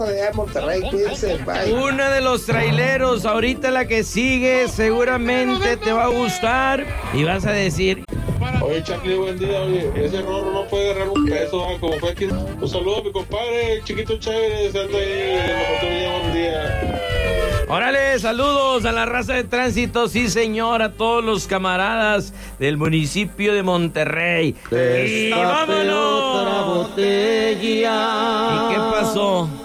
allá en Monterrey, cuídense, bye. Una de los traileros, ahorita la que sigue, seguramente te va a gustar y vas a decir... Oye, Charlie, buen día. Oye, ese Rorro no puede agarrar un peso, como fue aquí. Un saludo a mi compadre, el chiquito chévere, estando ahí en la patrulla, buen día. Órale, saludos a la raza de tránsito, sí señor, a todos los camaradas del municipio de Monterrey. ¡Y vámonos! Otra botella. ¿Y qué pasó?